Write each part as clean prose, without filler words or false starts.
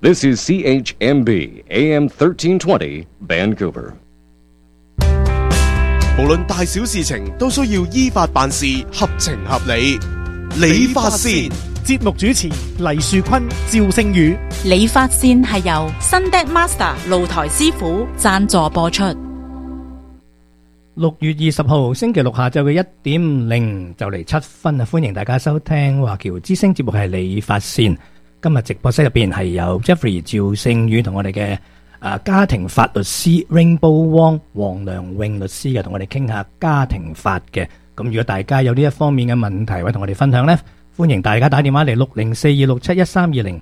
This is CHMB AM 1320 Vancouver。 無論大小事情都需要依法辦事，合情合理。理髮線節目主持黎樹坤、趙星宇。 理髮線係由 Sundeck Master 露台師傅贊助播出。 6月20號星期六下晝嘅1:07就嚟7分啊！歡迎大家收聽華僑之聲節目係理髮線。今日直播室入邊係有 Jeffrey 趙星宇同我哋嘅家庭法律師 Rainbow Wong 黃良穎律師嘅，同我哋傾下家庭法嘅。咁如果大家有呢一方面嘅問題或者同我哋分享呢，歡迎大家打電話嚟6042671320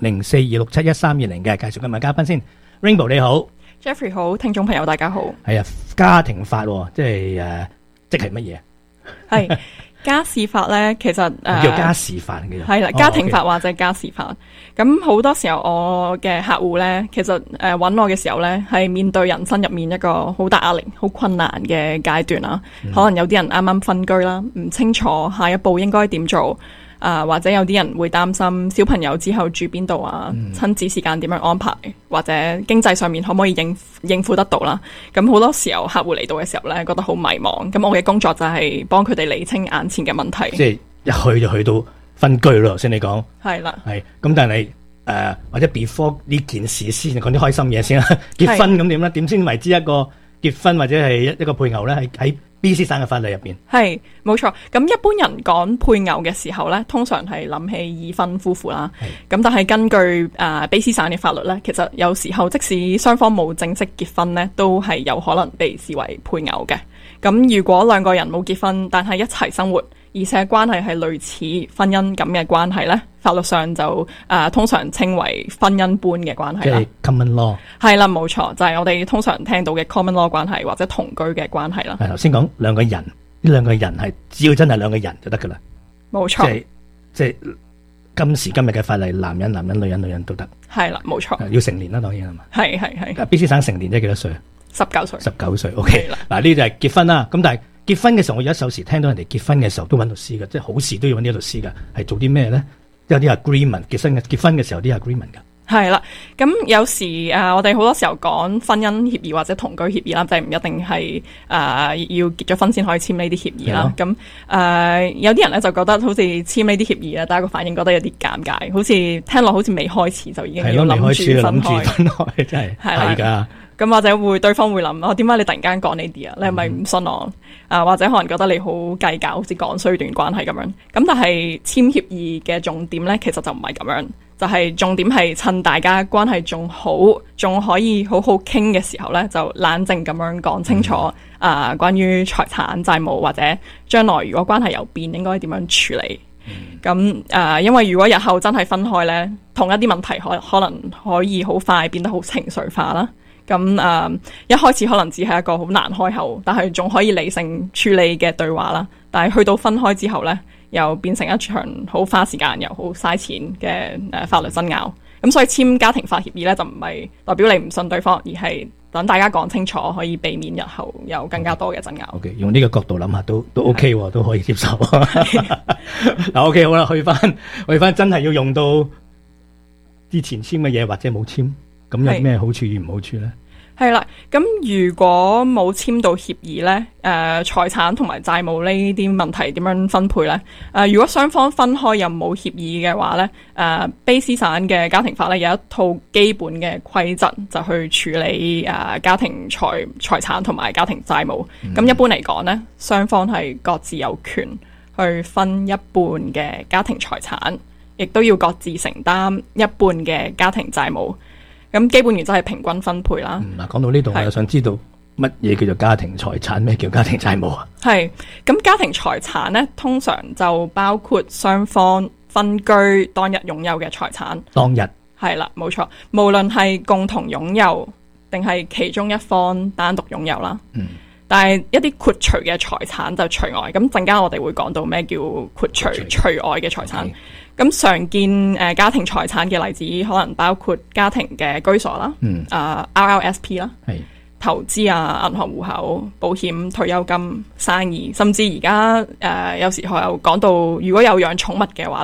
6042671320嘅。介紹今日嘉賓先。 Rainbow 你好。 Jeffrey 好，聽眾朋友大家好。 係啊，家庭法即係即係乜嘢？ 係家事法咧，其實叫家事法嘅。 係啦，家庭法或者家事法。咁好多時候我嘅客戶咧，其實揾我嘅時候咧，係面對人生入面一個好大壓力、好困難嘅階段啦。可能有啲人啱啱分居啦，唔清楚下一步應該點做。或者有啲人會擔心小朋友之後住邊度啊，親子時間點樣安排，或者經濟上面可唔可以應付得到啦。咁好多時候客戶嚟到嘅時候咧，覺得好迷茫。咁我嘅工作就係幫佢哋理清眼前嘅問題。 即係一去就去到分居咯，頭先你講。係啦。係咁，但係或者 before 呢件事先講啲開心嘢先啦。結婚咁點咧？點先為之一個結婚或者係一個配偶咧？喺BC 省嘅法律入邊係冇錯，咁一般人講配偶嘅時候咧，通常係諗起已婚夫婦啦。咁但係根據BC 省嘅法律咧，其實有時候即使雙方冇正式結婚咧，都係有可能被視為配偶嘅。咁如果兩個人冇結婚，但係一齊生活，而且關係係類似婚姻咁嘅關係咧，法律上就通常稱為婚姻般嘅關係啦。 即係 common law。係啦，冇錯，就係我哋通常聽到嘅 common law 關係或者同居嘅關係啦。 係頭先講兩個人，呢兩個人係只要真係兩個人就得噶啦。冇錯。即係今時今日嘅法例，男人、女人都得。係啦，冇錯。要成年啦，當然係嘛。係。BC 省成年即係幾多歲？19歲。19歲。OK。嗱，呢就係結婚啦。咁但係結婚嘅時候，我有時聽到人哋結婚嘅時候都揾律師嘅，即係好事都要揾啲律師嘅，係做啲咩咧？有啲 agreement， 結婚嘅時候啲 agreement 噶。係啦，咁有時我哋好多時候講婚姻協議或者同居協議啦，就係唔一定係要結咗婚先可以簽呢啲協議啦。咁有啲人咧就覺得好似簽呢啲協議咧，第一個反應覺得有啲尷尬，好似聽落好似未開始就已經要諗住分開，真係係㗎。咁或者對方會諗，點解你突然間講呢啲啊？你係咪唔信我？或者可能覺得你好計較，好似講衰段關係咁樣。咁但係簽協議嘅重點咧，其實就唔係咁樣，就係重點係趁大家關係仲好，仲可以好好傾嘅時候咧，就冷靜咁樣講清楚關於財產債務或者將來如果關係有變，應該點樣處理。咁因為如果日後真係分開咧，同一啲問題可能可以好快變得好情緒化啦。咁一開始可能只係一個好難開口，但係仲可以理性處理嘅對話啦。但係去到分開之後呢，又變成一場好花時間又好嘥錢嘅法律爭拗。咁所以簽家庭法協議呢，就唔係代表你唔信對方，而係等大家講清楚，可以避免日後有更加多嘅爭拗。Okay, 用呢個角度諗下都 OK 喎，都可以接受。嗱，OK 好啦，去翻真係要用到之前簽嘅嘢或者冇簽。咁有咩好處與唔好處呢？ 係啦，咁如果冇簽到協議呢，財產同埋債務呢啲問題點樣分配呢？如果雙方分開又冇協議嘅話呢，BC 省嘅家庭法呢有一套基本嘅規則，就去處理家庭財產同埋家庭債務。咁一般嚟講呢，雙方係各自有權去分一半嘅家庭財產，亦都要各自承擔一半嘅家庭債務。咁基本原則係平均分配啦。 嗱，講到呢度，我又想知道乜嘢叫做家庭財產，咩叫家庭債務啊？ 係咁，家庭財產咧，通常就包括雙方分居當日擁有嘅財產。當日係啦，冇錯，無論係共同擁有定係其中一方單獨擁有啦。但係一啲豁除嘅財產就除外。咁陣間我哋會講到咩叫豁除外嘅財產。咁常見家庭財產嘅例子，可能包括家庭嘅居所啦，RRSP 啦，投資啊、銀行戶口、保險、退休金、生意，甚至而家有時候又講到，如果有養寵物嘅話咧，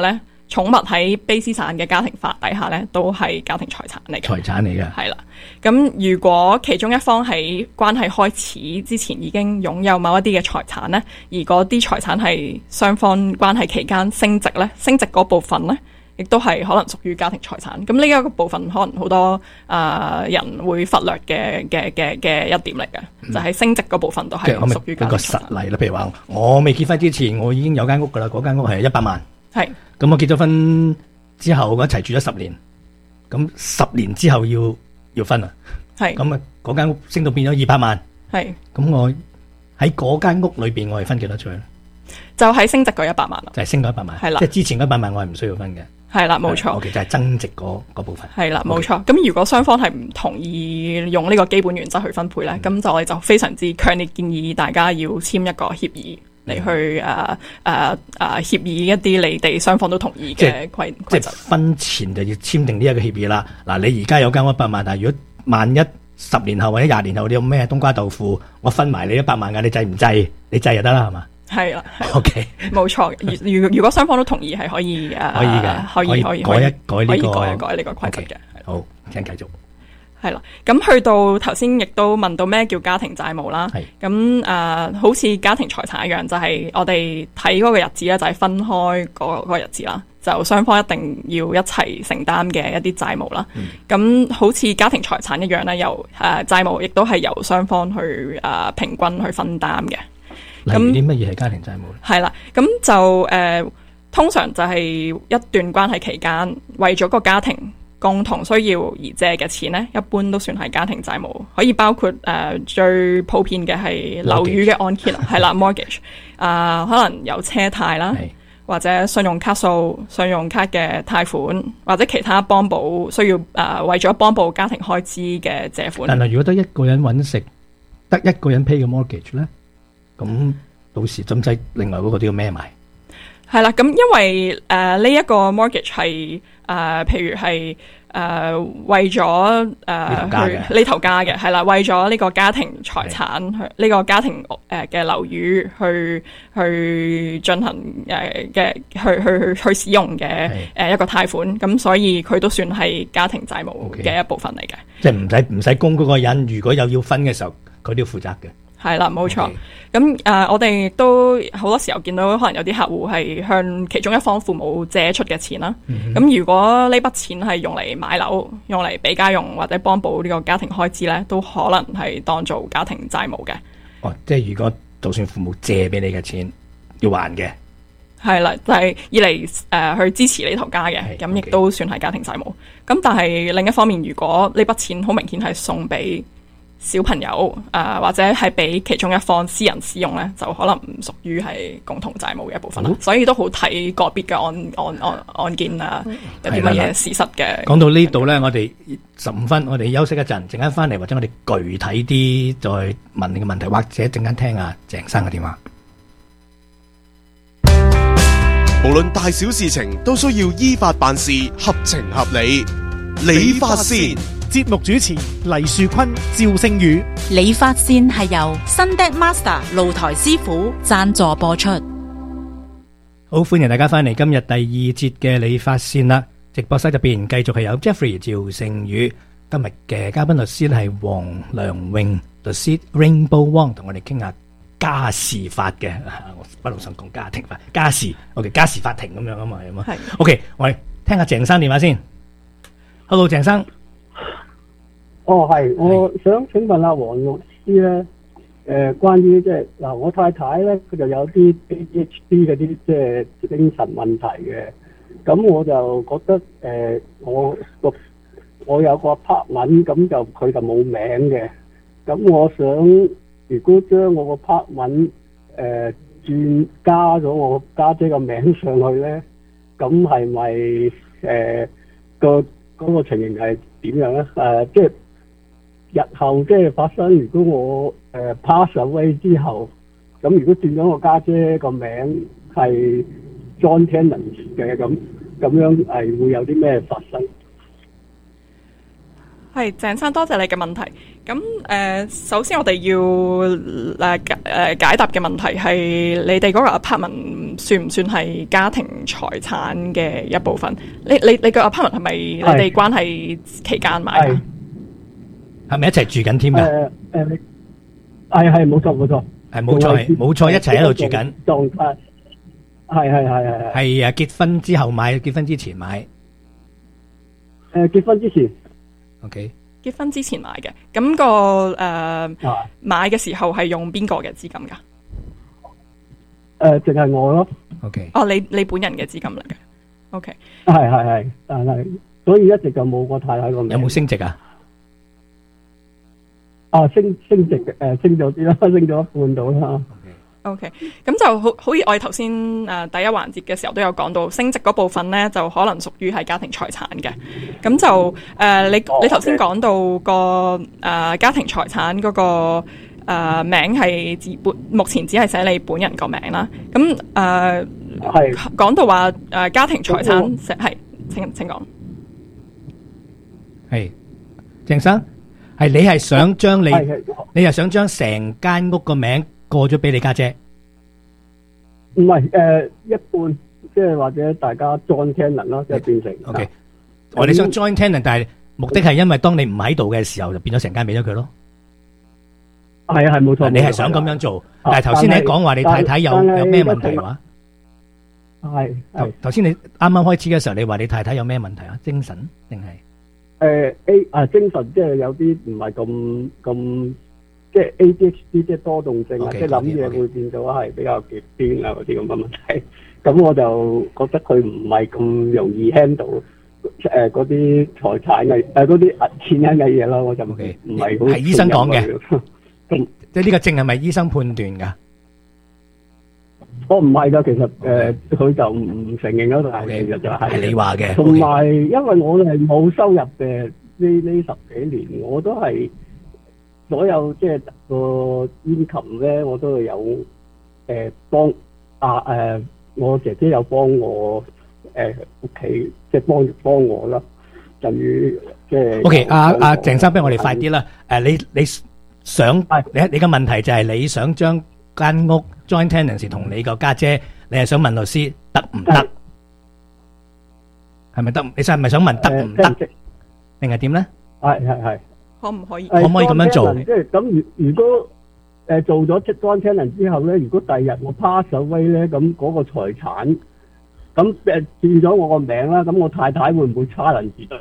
寵物喺卑詩省嘅家庭法底下咧，都係家庭財產嚟嘅。 財產嚟嘅。 係啦，咁如果其中一方喺關係開始之前已經擁有某一啲嘅財產咧，而嗰啲財產係雙方關係期間升值咧，升值嗰部分咧，亦都係可能屬於家庭財產。咁呢一個部分可能好多人會忽略嘅一點嚟嘅，就係升值嗰部分都係屬於家庭財產。 即係個實例啦，譬如話我未結婚之前，我已經有間屋噶啦，嗰間屋係100萬。 係。咁我結咗婚之後，我一齊住咗10年，咁10年之後要分啦。係。咁嗰間屋升到變咗200萬。係。咁我喺嗰間屋裏邊，我係分幾多出去咧？就係升值嗰100萬啦。就係升到100萬。係啦。即係之前嗰100萬，我係唔需要分嘅。係啦，冇錯。其實係增值嗰部分。係啦，冇錯。咁如果雙方係唔同意用呢個基本原則去分配咧，咁我哋就非常之強烈建議大家要簽一個協議嚟去協議一啲你哋雙方都同意嘅規則。即係婚前就要簽訂呢一個協議啦。嗱，你而家有間100萬，但係如果萬一10年後或者20年後你有咩冬瓜豆腐，我分埋你100萬㗎，你制唔制？你制就得啦，係嘛？係啦，OK，冇錯。如果雙方都同意，係可以可以嘅，可以改一改呢個規則嘅。好，請繼續。係啦，咁去到頭先亦都問到咩叫家庭債務啦。咁好似家庭財產一樣，就係我哋睇嗰個日子咧，就係分開嗰個日子啦。就雙方一定要一齊承擔嘅一啲債務啦。咁好似家庭財產一樣咧，由債務亦都係由雙方去平均去分擔嘅。例如啲乜嘢係家庭債務咧？係啦，咁就通常就係一段關係期間，為咗個家庭共同需要而借嘅錢咧，一般都算係家庭債務，可以包括最普遍嘅係樓宇嘅按揭啦，係啦 mortgage， 可能有車貸啦，或者信用卡數、信用卡嘅貸款，或者其他幫補需要為咗幫補家庭開支嘅借款。但係如果得一個人揾食，得一個人 pay 嘅 mortgage 咧？咁到時針劑另外嗰個都要孭埋。係啦，咁因為呢一個 mortgage 係譬如係為咗呢頭家嘅，係啦，為咗呢個家庭財產，呢個家庭嘅樓宇去進行去使用嘅一個貸款，咁所以佢都算係家庭債務嘅一部分嚟嘅。即係唔使供嗰個人，如果有要分嘅時候，佢都要負責嘅。係啦，冇錯。咁我哋都好多時候見到，可能有啲客戶係向其中一方父母借出嘅錢啦。咁如果呢筆錢係用嚟買樓、用嚟俾家用或者幫補呢個家庭開支咧，都可能係當做家庭債務嘅。哦，即係如果就算父母借俾你嘅錢要還嘅，係啦，就係以嚟去支持呢頭家嘅，咁亦都算係家庭債務。咁但係另一方面，如果呢筆錢好明顯係送俾小朋友或者係俾其中一方私人使用咧，就可能唔屬於係共同債務嘅一部分啦。所以都好睇個別嘅案件啊，有啲乜嘢事實嘅。講到呢度咧，我哋15分，我哋休息一陣，陣間翻嚟或者我哋具體啲再問你嘅問題，或者陣間聽下鄭生嘅電話。 無論大小事情都需要依法辦事，合情合理。理髮線節目主持黎樹坤、趙星宇。 理髮線係由 Sunday Master 露台師傅贊助播出。 好，歡迎大家翻嚟今日第2節嘅理髮線啦。直播室入邊繼續係有 Jeffrey 趙星宇，今日嘅嘉賓律師係黃良榮律師 Rainbow Wong， 同我哋傾下家事法嘅。我不嬲想講家庭法，家事，OK， 家事法庭咁樣啊嘛，係嘛？OK， 我哋聽下鄭生電話先。Hello， 鄭生。 係，我想請問下黃律師咧，關於即係嗱，我太太咧佢就有啲 ADHD 嗰啲即係精神問題嘅，咁我就覺得我有個 partner， 咁就佢就冇名嘅，咁我想如果將我個 partner 加咗我家姐個名上去咧，咁係咪嗰個情形係點樣咧？即係日後即係發生，如果我pass away 之後，咁如果轉咗我家姐個名係 John Tenant 嘅，咁樣係會有啲咩發生？ 係鄭生，多謝你嘅問題。咁首先我哋要解答嘅問題係你哋嗰個 apartment 算唔算係家庭財產嘅一部分？你個 apartment 係咪你哋關係期間買㗎？ 係咪一齊住緊添㗎？ 係冇錯， 係冇錯，一齊喺度住緊狀態。係結婚之後買，結婚之前買。 結婚之前。 OK。 結婚之前買嘅，咁個買嘅時候係用邊個嘅資金㗎？ 淨係我咯。 OK。 哦，你本人嘅資金嚟嘅。OK。 係，但係所以一直就冇個太太個名。 有冇升值啊？ 升值嘅，升咗啲啦，升咗一半到啦。 OK，咁就好似我哋頭先第一環節嘅時候都有講到，升值嗰部分咧就可能屬於係家庭財產嘅。咁就你頭先講到個家庭財產嗰個名係目前只係寫你本人個名啦。咁係講到話家庭財產係請講。 係鄭生，係你係想將你係想將成間屋個名過咗俾你家姐？ 唔係一半，即係或者大家 joint tenant 咯，即係變成。 OK， 我哋想 joint tenant，但係目的係因為當你唔喺度嘅時候，就變咗成間俾咗佢咯。 係冇錯。 你係想咁樣做，但係頭先你講話你太太有咩問題話？ 係頭先你啱啱開始嘅時候，你話你太太有咩問題啊？精神定係？ 精神即係有啲唔係咁。即係 ADHD，即係多動症啊，即係諗嘢會變咗係比較極端啊嗰啲咁嘅問題。咁我就覺得佢唔係咁容易 handle 嗰啲財產嘅嗰啲錢銀嘅嘢咯。我就唔係好係醫生講嘅。即係呢個症係咪醫生判斷㗎？ 我唔係㗎，其實佢就唔承認嗰度係，其實就係你話嘅。 同埋因為我係冇收入嘅呢10幾年，我都係。所有即係個 income 咧，我都有幫我姐姐有幫我屋企，即係幫我啦。至於即係 OK， 鄭生，不如我哋快啲啦。你想你嘅問題就係你想將間屋 joint tenancy 同你個家姐，你係想問律師得唔得？係咪得？你係咪想問得唔得？定係點咧？ 係。 可唔可以咁樣做？ 即係咁，如果做咗 joint tenant 之後咧，如果第日我 pass away 咧，咁嗰個財產咁轉咗我個名啦，咁我太太會唔會 challenge 得？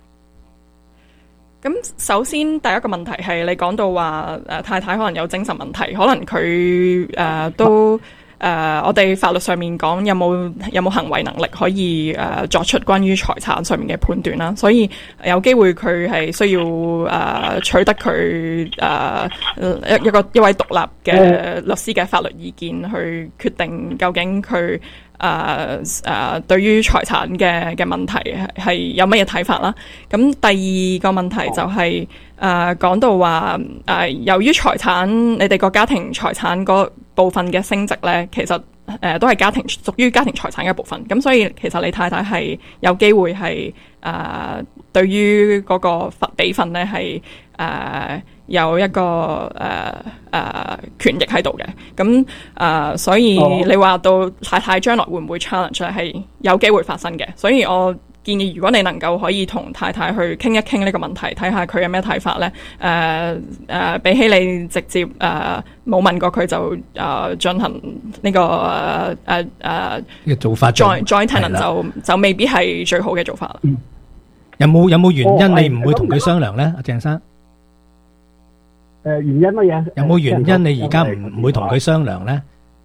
咁首先第一個問題係你講到話太太可能有精神問題，可能佢都。我哋法律上面講有冇行為能力可以作出關於財產上面嘅判斷啦，所以有機會佢係需要取得佢一位獨立嘅律師嘅法律意見去決定究竟佢對於財產嘅問題係有乜嘢睇法啦。咁第二個問題就係講到話由於財產你哋個家庭財產嗰部分嘅升值咧，其實都係屬於家庭財產嘅一部分。咁所以其實你太太係有機會係對於嗰個比分咧係有一個權益喺度嘅。咁所以你話到太太將來會唔會 challenge 係有機會發生嘅。所以我建議如果你能夠可以同太太去傾一傾呢個問題，睇下佢有咩睇法咧。比起你直接冇問過佢就進行呢個做法 joint tenant 就未必係最好嘅做法。 有冇原因你唔會同佢商量咧？阿鄭生， 原因乜嘢？ 有冇原因你而家唔會同佢商量咧？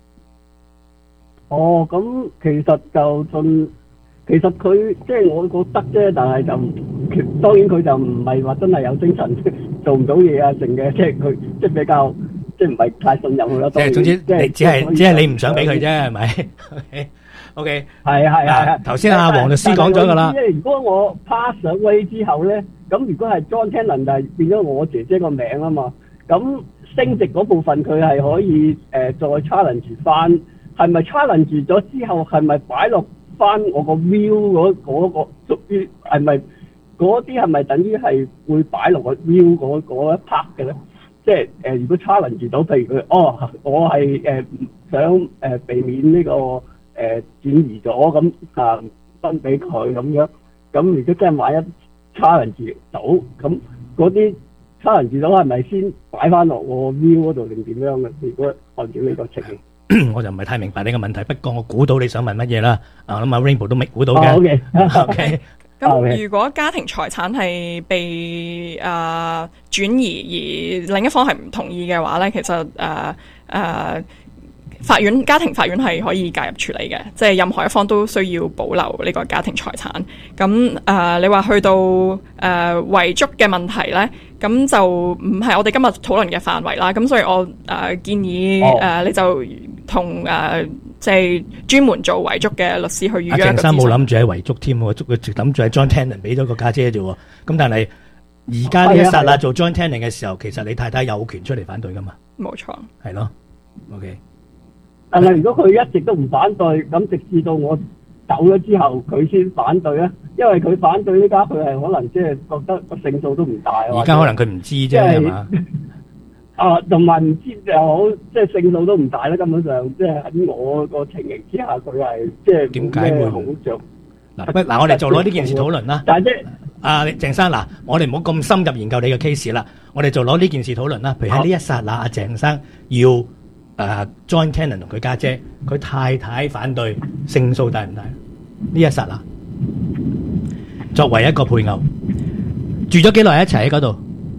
咁其實就其實佢即係我覺得啫，但係就當然佢就唔係話真係有精神做唔到嘢啊，成嘅，即係佢即係比較即係唔係太信任佢咯。即係總之，你只係你唔想俾佢啫，係咪？OK， 係。頭先阿黃律師講咗噶啦。即係如果我 pass away 之後咧，咁如果係 joint tenant 就係變咗我姐姐個名啊嘛，咁升值嗰部分佢係可以再 challenge 翻，係咪 challenge 咗之後係咪擺落翻我個 view 嗰個屬於係咪嗰啲係咪等於係會擺落個 will 嗰一 part 嘅咧？即係如果 challenge 到，譬如佢我係想避免呢個轉移咗咁分俾佢咁樣，咁如果真係萬一 challenge 到，咁嗰啲 challenge 到係咪先擺翻落我 will 嗰度定點樣嘅？如果按照呢個情形， 我就唔係太明白你個問題，不過我估到你想問乜嘢啦。我諗阿 Rainbow 都未估到嘅。OK。 咁如果家庭財產係被轉移，而另一方係唔同意嘅話咧，其實家庭法院係可以介入處理嘅，即係任何一方都需要保留呢個家庭財產。咁你話去到遺囑嘅問題咧，咁就唔係我哋今日討論嘅範圍啦。咁所以我建議你就同即係專門做遺囑嘅律師去預約一個諮詢。阿鄭生冇諗住喺遺囑添，佢諗住喺 joint tenant 俾咗個家姐啫。咁但係而家呢一剎那做 joint tenant 嘅時候，其實你太太有權出嚟反對噶嘛？冇錯，係咯。OK。 但係如果佢一直都唔反對，咁直至到我走咗之後，佢先反對咧，因為佢反對呢家佢係可能即係覺得個勝數都唔大。 而家可能佢唔知啫，係嘛？ 同埋唔知又好，即係勝數都唔大咧。根本上，即係喺我個情形之下，佢係即係點解會好着？ 嗱，我哋做攞呢件事討論啦。 但係即係鄭生，嗱，我哋唔好咁深入研究你嘅 case 啦。我哋就攞呢件事討論啦。譬如喺呢一剎那，阿鄭生要joint tenant 同佢家姐，佢太太反對，勝數大唔大？呢一剎那，作為一個配偶，住咗幾耐一齊喺嗰度？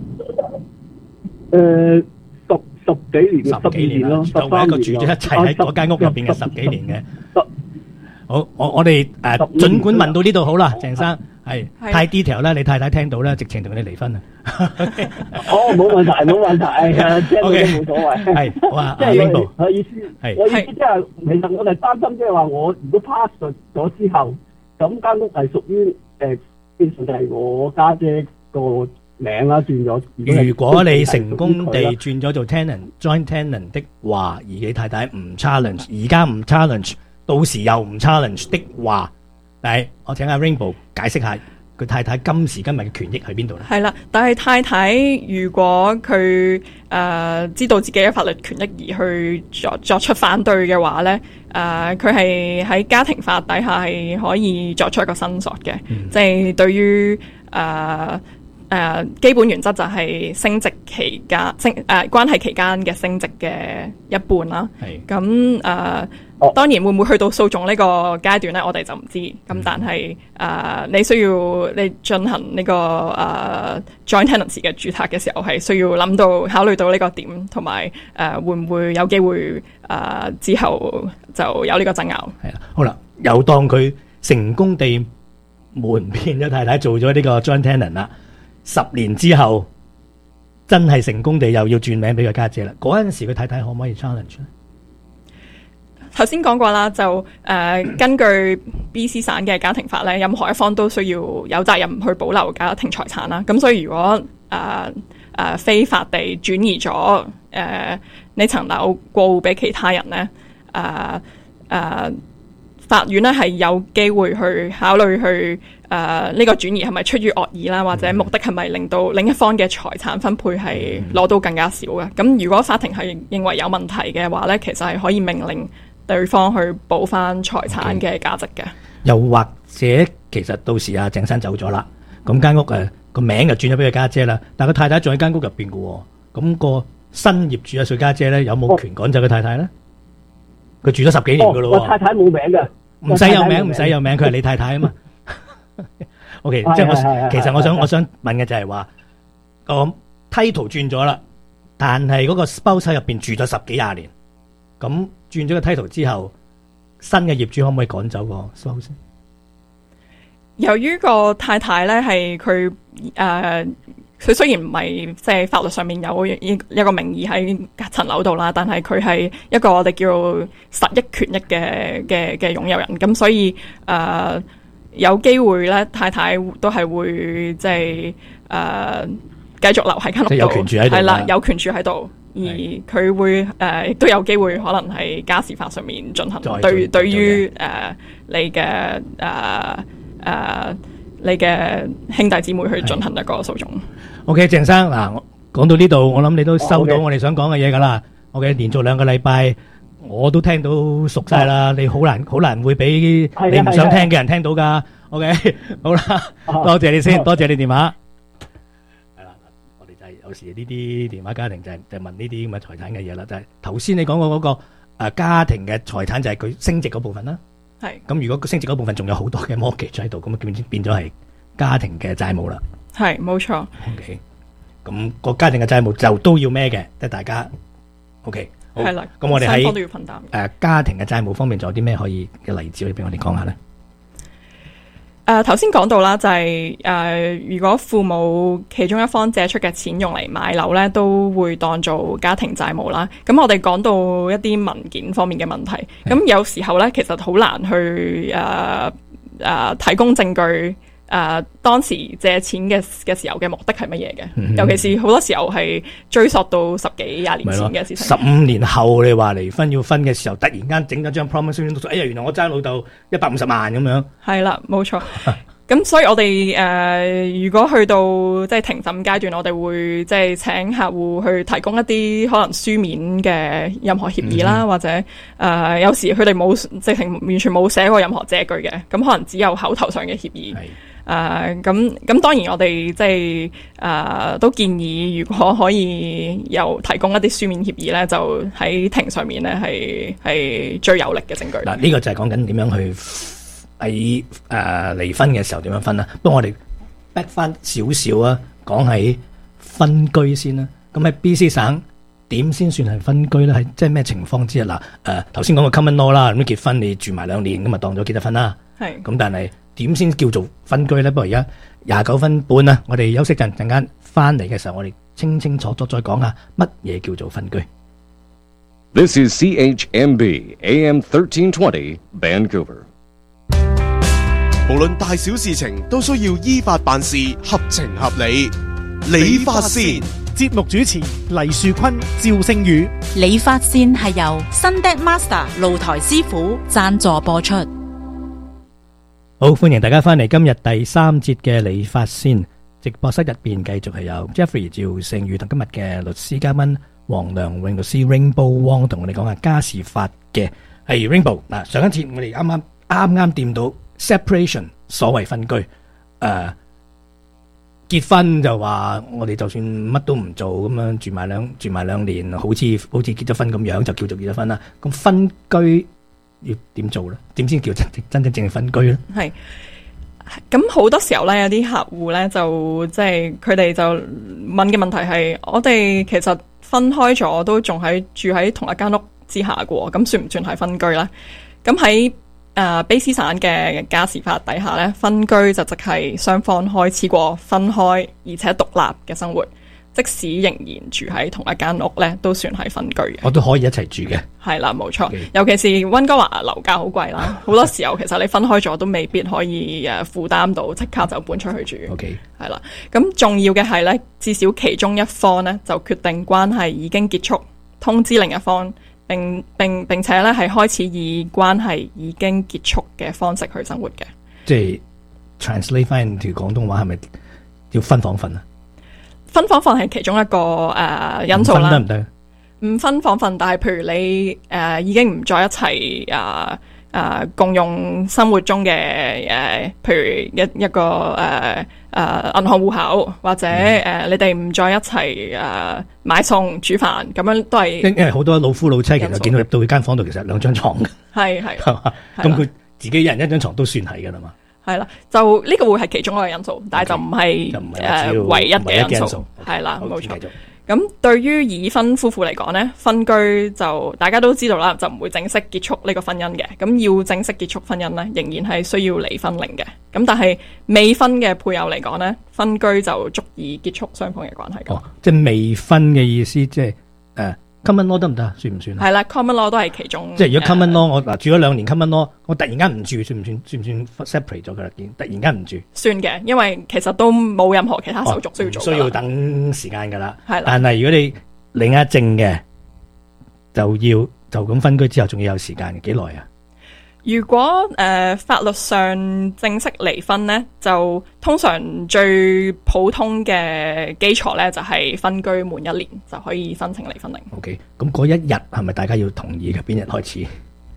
十幾年咯， 作為一個住咗一齊喺嗰間屋入邊嘅10幾年嘅。好，我哋盡管問到呢度好啦，鄭生係太 detail 啦，你太太聽到啦，直情同你離婚啊！ 冇問題，聽到都冇所謂。 係好啊， 即係我意思，我意思即係其實我哋擔心，即係話我如果 pass 咗之後，咁間屋係屬於基本上係我家姐個名啦，轉咗。 如果你成功地轉咗做 joint tenant 的話，而你太太唔 challenge， 而家唔 challenge。到時又唔 challenge 的話，但係我請阿 Rainbow 解釋下佢太太今時今日嘅權益喺邊度咧？ 係啦，但係太太如果佢知道自己嘅法律權益而去作出反對嘅話咧，佢係喺家庭法底下係可以作出一個申索嘅，即係對於基本原則就係升值期間關係期間嘅升值嘅一半啦。咁當然會唔會去到訴訟呢個階段咧？我哋就唔知。咁但係你需要你進行呢個joint tenancy 嘅註冊嘅時候，係需要考慮到呢個點，同埋會唔會有機會之後就有呢個爭拗。 係啦，好啦，又當佢成功地瞞騙咗太太做咗呢個 joint tenant 啦。10年之後真係成功地又要轉名俾佢家姐啦。嗰陣時佢太太可唔可以 challenge 咧？ 頭先講過啦，就根據 BC 省嘅家庭法咧，任何一方都需要有責任去保留家庭財產啦。咁所以如果非法地轉移咗呢層樓過戶俾其他人咧，法院咧係有機會去考慮去呢個轉移係咪出於惡意啦，或者目的係咪令到另一方嘅財產分配係攞到更加少嘅？咁如果法庭係認為有問題嘅話咧，其實係可以命令對方去補翻財產嘅價值嘅。又或者其實到時阿鄭生走咗啦，咁間屋個名就轉咗俾佢家姐啦，但係佢太太仲喺間屋入邊嘅喎，咁個新業主阿佢家姐咧有冇權趕走佢太太咧？佢住咗10幾年嘅咯喎。 我太太冇名嘅， 唔使有名，唔使有名，佢係你太太啊嘛。OK， 即係其實我想問嘅就係話個 title 轉咗啦，但係嗰個 spouse 入邊住咗10幾20年，咁轉咗個 title 之後，新嘅業主可唔可以趕走個 spouse？ 由於個太太咧係佢佢雖然唔係即係法律上面有一個名義喺層樓度啦，但係佢係一個我哋叫實益權益嘅擁有人，咁所以有機會咧，太太都係會即係繼續留喺間屋度，有權住喺度，係啦，有權住喺度，而佢會亦都有機會可能係家事法上面進行對於你嘅你嘅兄弟姊妹去進行一個訴訟。 OK， 鄭生嗱，講到呢度，我諗你都收到我哋想講嘅嘢噶啦。OK， 連續2個禮拜我都聽到熟晒啦，你好難會俾你唔想聽嘅人聽到噶。OK， 好啦，多謝你先，多謝你電話。係啦，我哋就係有時呢啲電話家庭就問呢啲咁嘅財產嘅嘢啦，就係頭先你講過嗰個家庭嘅財產就係佢升值嗰部分啦。係。咁如果升值嗰部分仲有好多嘅 mortgage 喺度，咁變咗係家庭嘅債務啦。係，冇錯。OK， 咁個家庭嘅債務就都要孭嘅，即係大家。OK， 好。係啦。咁我哋喺家庭嘅債務方面，仲有啲咩可以嘅例子可以俾我哋講下咧？ 頭先講到啦，就係如果父母其中一方借出嘅錢用嚟買樓咧，都會當做家庭債務啦。咁我哋講到一啲文件方面嘅問題，咁有時候咧，其實好難去提供證據。當時借錢嘅時候嘅目的係乜嘢嘅？尤其是好多時候係追溯到10幾20年前嘅事情。 15年後你話離婚要分嘅時候，突然間整咗張 promise， 哎呀，原來我爭老豆150萬咁樣。係啦，冇錯。咁所以我哋如果去到即係庭審階段，我哋會即係請客戶去提供一啲可能書面嘅任何協議啦，或者有時佢哋冇直情完全冇寫過任何借據嘅，咁可能只有口頭上嘅協議。咁當然我哋即係都建議，如果可以提供一啲書面協議咧，就喺庭上面咧係最有力嘅證據。 嗱，呢個就係講緊點樣去喺離婚嘅時候點樣分啦。不過我哋 back 翻少少啊，講喺分居先啦。咁喺 BC 省點先算係分居咧？係即係咩情況之下？嗱，頭先講個 common law 啦，咁結婚你住埋2年，咁啊當咗結咗婚啦。係。咁但係點先叫做分居咧？不過而家29分半啦，我哋休息陣間翻嚟嘅時候，我哋清清楚楚再講下乜嘢叫做分居。 This is CHMB AM 1320 Vancouver。 無論大小事情都需要依法辦事，合情合理。理髮線節目主持黎樹坤、趙星宇。 理髮線係由 Sundeck Master 露台師傅贊助播出。 好，歡迎大家翻嚟今日第3節嘅理髮線直播室入邊，繼續係有 Jeffrey 趙星宇同今日嘅律師嘉賓黃良榮律師 Rainbow Wong 同我哋講下家事法嘅。係 Rainbow， 嗱，上一節我哋啱啱掂到 separation， 所謂分居，結婚就話我哋就算乜都唔做咁樣住埋兩年，好似結咗婚咁樣就叫做結咗婚啦。咁分居要點做咧？點先叫真正分居咧？係咁好多時候咧，有啲客戶咧就即係佢哋就問嘅問題係：我哋其實分開咗，都仲住喺同一間屋之下嘅喎，咁算唔算係分居咧？咁喺卑詩省嘅家事法底下咧，分居就即係雙方開始過分開而且獨立嘅生活，即使仍然住喺同一間屋咧，都算係分居嘅。我都可以一齊住嘅。係啦，冇錯。Okay. 尤其是溫哥華樓價好貴啦，好多時候其實你分開咗都未必可以負擔到，即刻就搬出去住。OK， 係啦。咁重要嘅係咧，至少其中一方咧就決定關係已經結束，通知另一方。並且咧係開始以關係已經結束嘅方式去生活嘅，即係 translate 翻條廣東話係咪要分房瞓啊？分房瞓係其中一個因素啦。分得唔得？唔分房瞓，但係譬如你已經唔再一齊共用生活中嘅譬如一個銀行戶口，或者你哋唔再一齊買餸煮飯，咁樣都係因為好多老夫老妻其實見到入到佢間房度，其實2張床嘅，係嘛？咁佢自己一人1張床都算係噶啦嘛。係啦，就呢個會係其中一個因素，但係就唔係唯一嘅因素。係啦，冇錯。咁對於已婚夫婦嚟講呢，分居就大家都知道啦，就唔會正式結束呢個婚姻嘅。咁要正式結束婚姻呢，仍然係需要離婚令嘅。咁但係未婚嘅配偶嚟講呢，分居就足以結束雙方嘅關係。哦，即係未婚嘅意思，即係common law 得唔得？算唔算？係啦，common law 都係其中。即係如果 common law，我住咗2年 common law，我突然間唔住，算唔算 separate 咗佢啦？突然間唔住，算嘅，因為其實都冇任何其他手續需要做，需要等時間噶啦。係啦，但係如果你領一證嘅，就咁分居之後，仲要有時間嘅，幾耐啊？ 如果法律上正式離婚咧，就通常最普通嘅基礎咧就係分居滿1年就可以申請離婚令。 OK， 咁嗰一日係咪大家要同意嘅？邊日開始？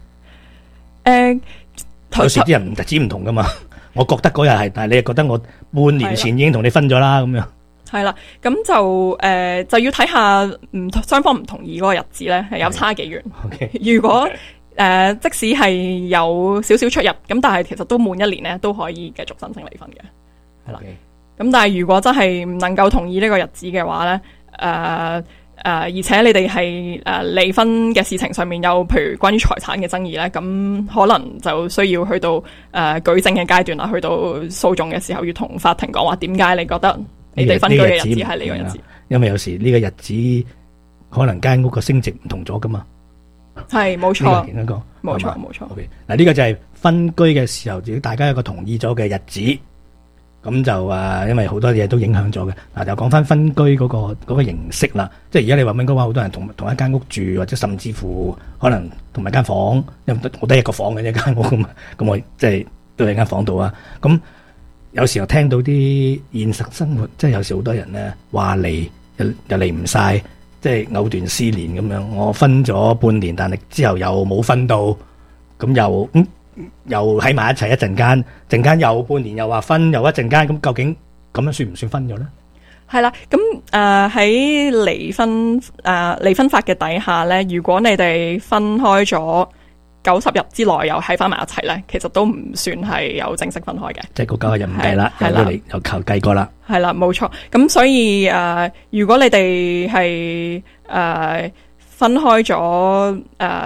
有時啲人指唔同噶嘛。我覺得嗰日係，但係你又覺得我半年前已經同你分咗啦，咁樣。係啦，咁就要睇下雙方唔同意嗰個日子咧，係有差幾遠。Okay. 如果即使係有少少出入，咁但係其實都滿1年咧，都可以繼續申請離婚嘅。係啦，咁但係如果真係唔能夠同意呢個日子嘅話咧，而且你哋係離婚嘅事情上面有譬如關於財產嘅爭議咧，咁可能就需要去到舉證嘅階段啦，去到訴訟嘅時候要同法庭講話點解你覺得你哋分居嘅日子係呢個日子？因為有時呢個日子可能間屋個升值唔同咗噶嘛。係冇錯，冇錯冇錯。嗱，呢個就係分居嘅時候，如果大家有個同意咗嘅日子，咁就因為好多嘢都影響咗嘅。嗱，就講翻分居嗰個形式啦。即係而家你話溫哥華好多人同一間屋住，或者甚至乎可能同埋間房，因為我得一個房嘅一間屋咁，咁我即係都喺間房度啊。咁有時候聽到啲現實生活，即係有時好多人咧話離又離唔晒。即係藕斷絲連咁樣，我分咗半年，但係之後又冇分到，咁又喺埋一齊一陣間又半年又話分，又一陣間，咁究竟咁樣算唔算分咗咧？係啦，咁喺離婚法嘅底下咧，如果你哋分開咗90日之內又喺翻埋一齊咧，其實都唔算係有正式分開嘅。即係嗰9日唔計啦，又求計過啦。係啦，冇錯。咁所以如果你哋係分開咗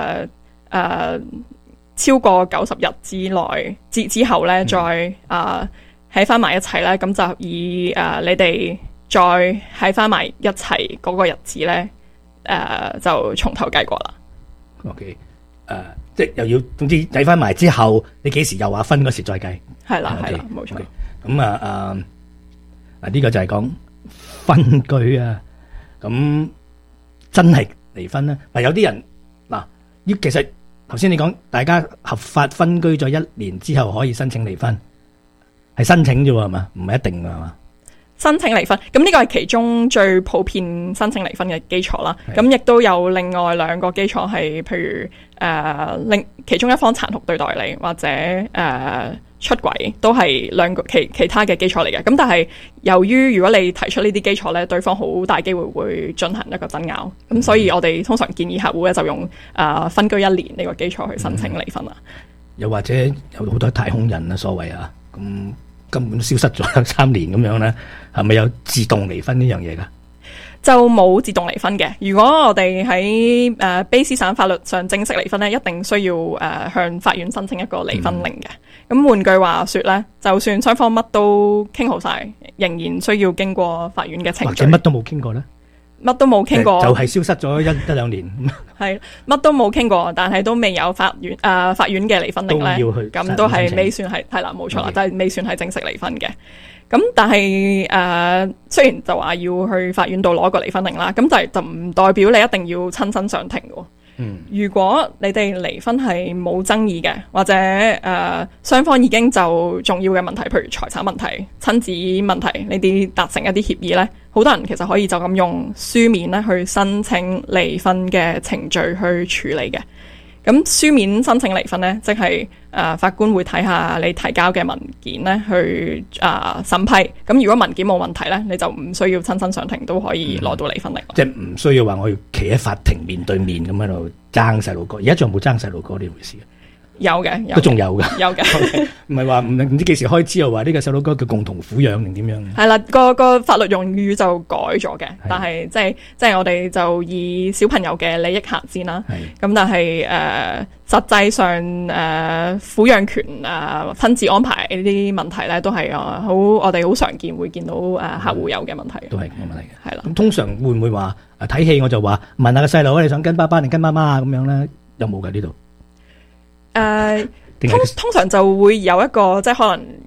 超過90日之內之後咧，再喺翻埋一齊咧，咁就以你哋再喺翻埋一齊嗰個日子咧，就從頭計過啦。OK，即係又要，總之計翻埋之後，你幾時又話分嗰時再計？係啦，係啦，冇錯。咁呢個就係講分居啊。咁真係離婚咧？嗱，有啲人嗱，其實頭先你講大家合法分居咗1年之後可以申請離婚，係申請啫喎，係嘛？唔係一定㗎，係嘛？申請離婚，咁呢個係其中最普遍申請離婚嘅基礎啦。咁亦都有另外2個基礎係，譬如其中一方殘酷對待你，或者出軌，都係2個其他嘅基礎嚟嘅。咁但係由於如果你提出呢啲基礎咧，對方好大機會會進行一個爭拗。咁所以我哋通常建議客戶咧就用分居1年呢個基礎去申請離婚啦。又或者有好多太空人啊，所謂啊，咁根本消失咗3年咁樣咧，係咪有自動離婚呢樣嘢噶？就冇自動離婚嘅。如果我哋喺卑詩省法律上正式離婚咧，一定需要向法院申請一個離婚令嘅。咁換句話說咧，就算雙方乜都傾好晒，仍然需要經過法院嘅程序。或者乜都冇傾過咧？乜都冇傾過，就係消失咗一兩年。係乜都冇傾過，但係都未有法院嘅離婚令咧，咁都係未算係係啦，冇錯啦，就係未算係正式離婚嘅。咁但係雖然就話要去法院度攞個離婚令啦，咁就唔代表你一定要親身上庭嘅。如果你哋離婚係冇爭議嘅，或者雙方已經就重要嘅問題，譬如財產問題、親子問題呢啲達成一啲協議呢，好多人其實可以就咁用書面咧去申請離婚嘅程序去處理嘅。咁書面申請離婚呢，即係法官會睇下你提交嘅文件呢去審批。咁如果文件冇問題呢，你就唔需要親身上庭都可以攞到離婚令。即係唔需要話我要企喺法庭面對面咁喺度爭細路哥。而家仲有冇爭細路哥呢回事？有嘅，都仲有嘅，有嘅。唔係話唔知幾時開始又話呢個細路哥叫共同撫養定點樣？係啦，個法律用語就改咗嘅，但係即係我哋就以小朋友嘅利益行先啦。咁但係實際上撫養權分置安排呢啲問題咧，都係我哋好常見會見到客戶有嘅問題。都係冇問題嘅，係啦。咁通常會唔會話睇戲我就話問下個細路你想跟爸爸定跟媽媽咁樣咧？有冇㗎呢度？通常就會有一個即係可能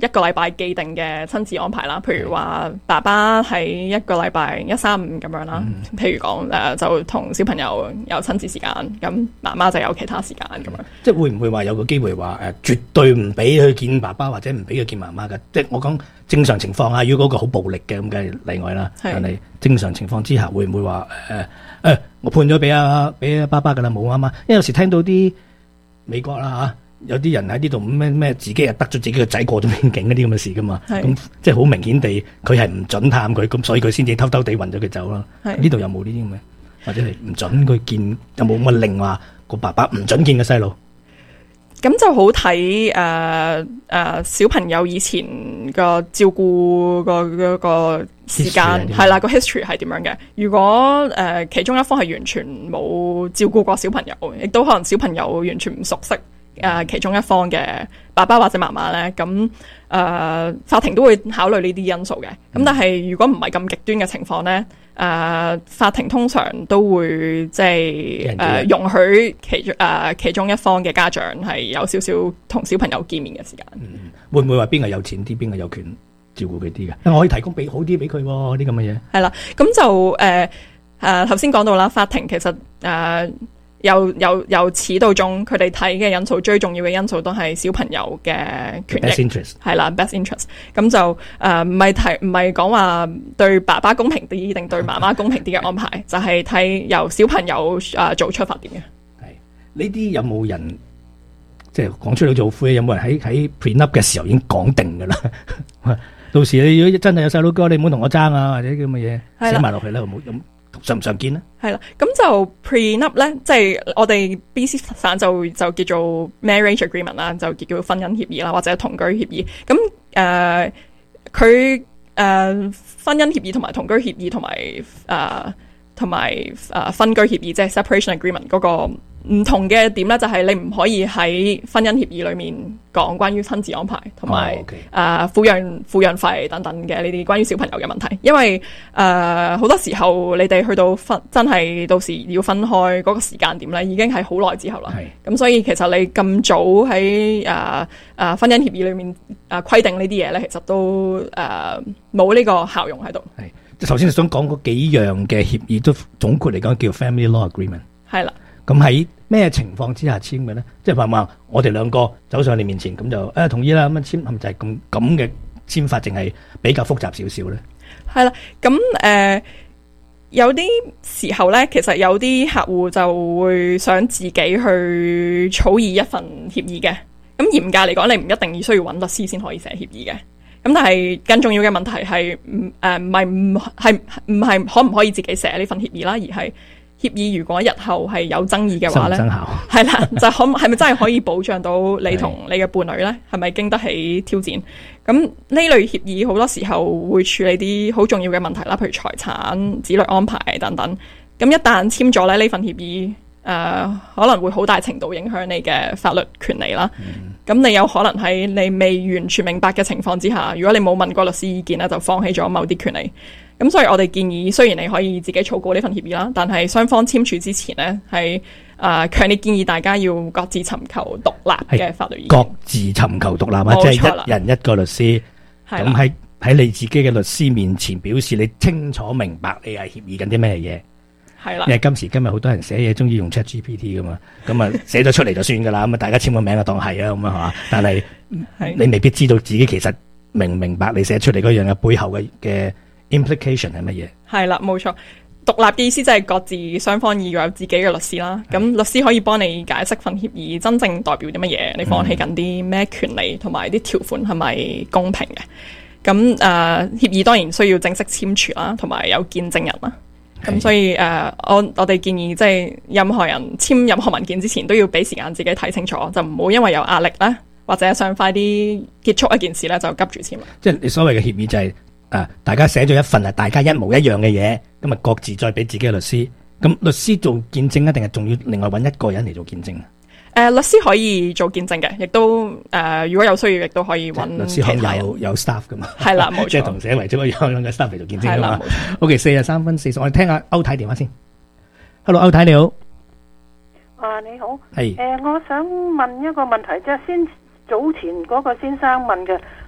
一個禮拜既定嘅親子安排啦。譬如話爸爸喺一個禮拜1、3、5咁樣啦。譬如講就同小朋友有親子時間，咁媽媽就有其他時間咁樣。 即係會唔會話有個機會話絕對唔俾佢見爸爸或者唔俾佢見媽媽嘅？即係我講正常情況啊，如果嗰個好暴力嘅咁梗係例外啦。但係正常情況之下，會唔會話我判咗俾爸爸噶啦，冇媽媽？因為有時聽到啲美國啦有啲人喺呢度咩自己又得咗自己個仔過咗邊境嗰啲咁嘅事噶嘛，咁即係好明顯地佢係唔准探佢，咁所以佢先至偷偷地運咗佢走啦。呢度有冇呢啲咁嘅？或者係唔准佢見？有冇乜令話個爸爸唔准見個細路？ 咁就好睇小朋友以前個照顧個時間係啦，個 history 係點樣嘅？如果其中一方係完全冇照顧過小朋友，亦都可能小朋友完全唔熟悉其中一方嘅爸爸或者媽媽咧，咁法庭都會考慮呢啲因素嘅。咁但係如果唔係咁極端嘅情況咧，法庭通常都會即係容許其中一方嘅家長係有少少同小朋友見面嘅時間。 會唔會話邊個有錢啲，邊個有權照顧佢啲嘅？我可以提供好啲俾佢啲咁嘅嘢。係啦，咁就頭先講到啦，法庭其實由始到終，佢哋睇嘅因素最重要嘅因素都係小朋友嘅權益， best interest 係啦 best interest。咁就唔係講話對爸爸公平啲定對媽媽公平啲嘅安排，就係睇由小朋友做出發點嘅。係呢啲有冇人即係講出嚟做灰？有冇人喺 prenup 嘅時候已經講定㗎啦？到時你如果真係有細佬哥，你唔好同我爭啊，或者咁嘅嘢寫埋落去啦，好冇咁。常唔常見咧？係啦，咁就 prenup 咧，即係我哋 BC 省就叫做 marriage agreement 啦，就叫婚姻協議啦，或者同居協議。咁佢婚姻協議同埋同居協議同埋分居協議，即係 separation agreement 嗰個唔同嘅點咧，就係你唔可以喺婚姻協議裏面講關於親子安排同埋撫養費等等嘅呢啲關於小朋友嘅問題，因為好多時候你哋去到真係到時要分開嗰個時間點咧，已經係好耐之後啦。咁所以其實你咁早喺婚姻協議裏面規定呢啲嘢咧，其實都冇呢個效用喺度。係即係頭先你想講嗰幾樣嘅協議，都總括嚟講叫 family law agreement。係啦。咁喺咩情況之下簽嘅咧？即係話我哋兩個走上你面前，咁就同意啦，咁樣簽，係咪就係咁嘅簽法，淨係比較複雜少少咧？係啦，咁有啲時候咧，其實有啲客戶就會想自己去草擬一份協議嘅。咁嚴格嚟講，你唔一定要需要揾律師先可以寫協議嘅。咁但係更重要嘅問題係唔係可唔可以自己寫呢份協議啦？而係協議如果日後係有爭議嘅話咧，係啦，就係咪真係可以保障到你同你嘅伴侶咧？係咪經得起挑戰？咁呢類協議好多時候會處理啲好重要嘅問題啦，譬如財產、子女安排等等。咁一旦簽咗咧呢份協議，可能會好大程度影響你嘅法律權利啦。咁你有可能喺你未完全明白嘅情況之下，如果你冇問過律師意見咧，就放棄咗某啲權利。咁所以我哋建議，雖然你可以自己草稿呢份協議啦，但係雙方簽署之前呢，係強烈建議大家要各自尋求獨立嘅法律意見。各自尋求獨立啊，即係一人一個律師。咁喺你自己嘅律師面前表示你清楚明白你係協議緊啲咩嘢。係啦，因為今時今日好多人寫嘢中意用 ChatGPT 噶嘛，咁啊寫咗出嚟就算噶啦，咁啊大家簽個名就當係啊咁啊係嘛，但係你未必知道自己其實明唔明白你寫出嚟嗰樣嘅背後嘅 implication 係乜嘢？係啦，冇錯。獨立嘅意思即係各自雙方要有自己嘅律師啦。咁律師可以幫你解釋份協議真正代表啲乜嘢，你放棄緊啲咩權利，同埋啲條款係咪公平嘅？咁協議當然需要正式簽署啦，同埋有見證人啦。咁所以我哋建議即係任何人簽任何文件之前都要俾時間自己睇清楚，就唔好因為有壓力咧，或者想快啲結束一件事咧，就急住簽啦。即係你所謂嘅協議就係大家寫咗一份係大家一模一樣嘅嘢，咁啊各自再俾自己嘅律師。咁律師做見證一定係仲要另外揾一個人嚟做見證啊？律師可以做見證嘅，亦都如果有需要，亦都可以揾律師行有 staff 噶嘛。係啦，冇錯，即係同寫遺囑一樣嘅 staff 嚟做見證噶嘛。OK， 43:40，我哋聽下歐太電話先。Hello， 歐太你好。 你好。係。我想問一個問題，即係早前嗰個先生問嘅，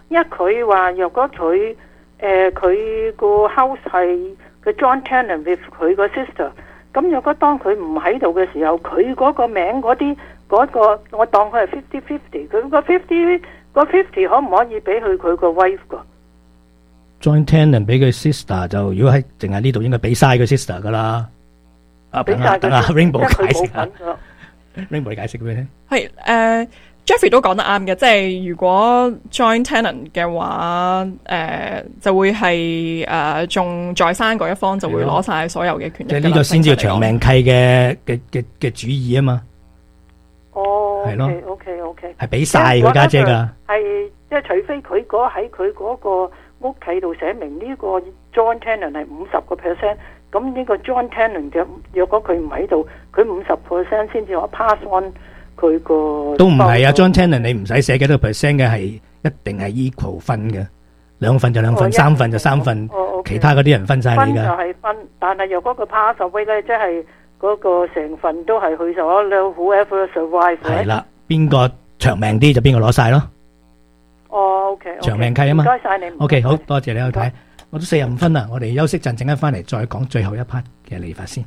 因為佢話若果佢個 house 係個 joint tenant with 佢個 sister， 咁若果當佢唔喺度嘅時候，佢嗰個名嗰啲嗰個，我當佢係 50-50， 佢個50可唔可以俾佢個 wife 噶 ？joint tenant 俾佢 sister 就如果喺淨係呢度應該俾晒佢 sister 噶啦。等下 Rainbow 解釋下 ，Rainbow 你解釋俾你聽。 係Jeffrey 都講得啱嘅，即係如果 joint tenant 嘅話，就會係仲在生嗰一方就會攞晒所有嘅權利。 即係呢個先至係長命契嘅主意啊嘛。 哦， 係咯 ，OK， 係俾晒佢家姐噶。 係即係除非佢喺佢嗰個屋企度寫明呢個 joint tenant 係50%，咁呢個 joint tenant 嘅若果佢唔喺度，佢50%先至可 pass on。佢個都唔係啊 ，joint tenant 你唔使寫幾多個 percent 嘅，係一定係 equal 分嘅，2份就2份，3份就3份，其他嗰啲人分晒你噶。 分就係分，但係若果佢 pass away 咧，即係嗰個成份都係去咗 whoever survive。係啦，邊個長命啲就邊個攞晒咯。 哦 ，OK， 長命契啊嘛。 唔該晒你。 OK， 好多謝你去睇，我都45分啦，我哋休息陣，陣間翻嚟再講最後一 part 嘅理髮先。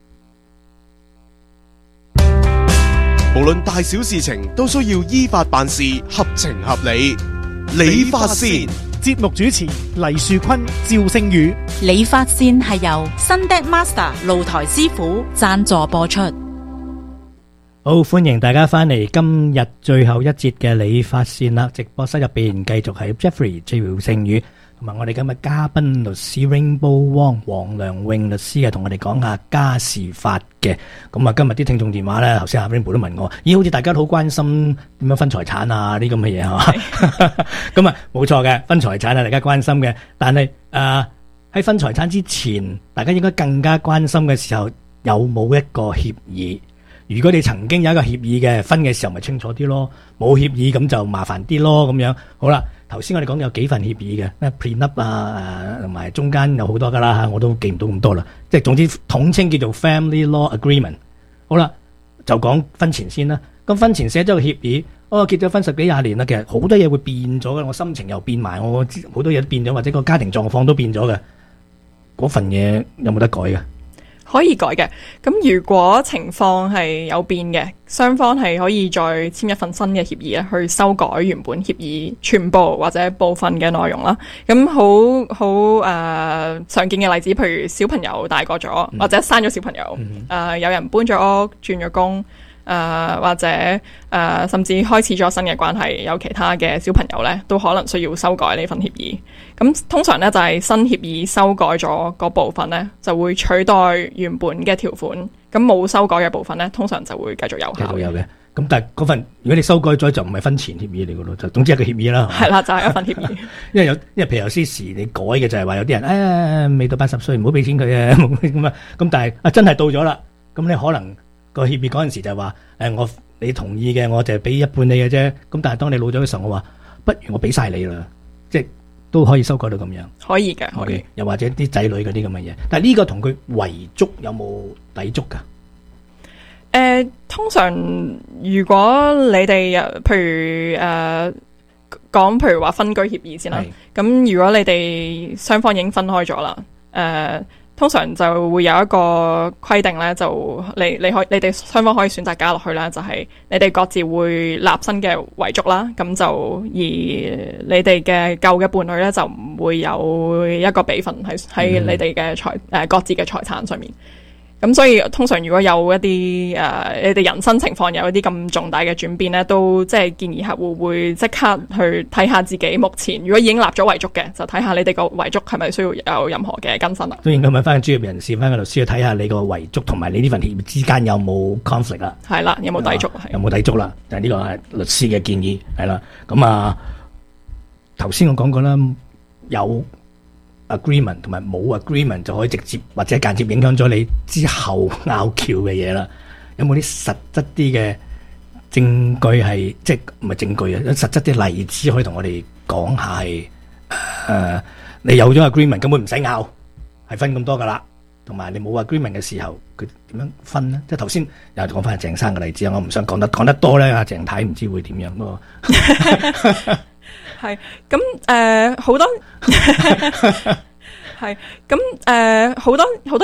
無論大小事情都需要依法辦事，合情合理。理髮線節目主持黎樹坤、趙星宇。 理髮線係由 Sunday Master 露台師傅贊助播出。 好，歡迎大家翻嚟今日最後一節嘅理髮線啦！直播室入邊繼續係 Jeffrey 趙星宇同埋我哋今日嘉賓律師 Rainbow Wong 黃良穎律師同我哋講下家事法嘅。咁啊，今日啲聽眾電話咧，頭先阿 Rainbow 都問我，咦，好似大家都好關心點樣分財產啊，啲咁嘅嘢係嘛？咁啊，冇錯嘅，分財產啊，大家關心嘅。但係喺分財產之前，大家應該更加關心嘅時候，有冇一個協議？如果你曾經有一個協議嘅，分嘅時候咪清楚啲咯，冇協議咁就麻煩啲咯，咁樣。好啦，頭先我哋講有幾份協議嘅，咩 prenup 啊，同埋中間有好多噶啦，我都記唔到咁多啦。即係總之統稱叫做 family law agreement。好啦，就講婚前先啦。咁婚前寫咗個協議，結咗婚10幾20年啦，其實好多嘢會變咗嘅，我心情又變埋，我好多嘢都變咗，或者個家庭狀況都變咗嘅。嗰份嘢有冇得改嘅？ 可以改嘅，咁如果情況係有變嘅，雙方係可以再簽一份新嘅協議咧，去修改原本協議全部或者部分嘅內容啦。咁好常見嘅例子，譬如小朋友大個咗，或者生咗小朋友，有人搬咗屋、轉咗工，或者甚至開始咗新嘅關係，有其他嘅小朋友咧，都可能需要修改呢份協議。咁通常咧就係新協議修改咗嗰部分咧，就會取代原本嘅條款。咁冇修改嘅部分咧，通常就會繼續有效。 繼續有嘅。咁但係嗰份如果你修改咗，就唔係婚前協議嚟噶咯，就總之係個協議啦。 係啦，就係一份協議。 因為譬如有啲時你改嘅就係話有啲人未到80歲唔好俾錢佢啊咁啊。咁但係真係到咗啦，咁你可能個協議嗰陣時就係話你同意嘅，我就係俾一半你嘅啫。咁但係當你老咗嘅時候，我話不如我俾晒你啦，即係都可以修改到咁樣。 可以嘅，可以。 又或者啲仔女嗰啲咁嘅嘢，但係呢個同佢遺囑有冇抵觸噶？ 通常如果你哋譬如講譬如話分居協議先啦，咁如果你哋雙方已經分開咗啦，通常就會有一個規定咧，就你哋雙方可以選擇加落去啦，就係你哋各自會立新嘅遺囑啦，咁就而你哋嘅舊嘅伴侶咧就唔會有一個比分喺你哋嘅各自嘅財產上面。咁所以通常如果有一啲你哋人生情況有一啲咁重大嘅轉變咧，都即係建議客戶會即刻去睇下自己目前如果已經立咗遺囑嘅，就睇下你哋個遺囑係咪需要有任何嘅更新啦。 都應該問翻專業人士，翻個律師去睇下你個遺囑同埋你呢份協議之間有冇 conflict 啦。 係啦，有冇抵觸？ 有冇抵觸啦？就係呢個係律師嘅建議係啦。咁頭先我講過啦，有agreement 同埋冇 agreement 就可以直接或者間接影響咗你之後拗撬嘅嘢啦。有冇啲實質啲嘅證據係即係唔係證據啊？實質啲例子可以同我哋講下係你有咗 agreement 根本唔使拗，係分咁多噶啦。同埋你冇 agreement 嘅時候，佢點樣分呢？即係頭先又講翻阿鄭生嘅例子啊，我唔想講得多咧。阿鄭太唔知會點樣咯。 係咁好多係咁好多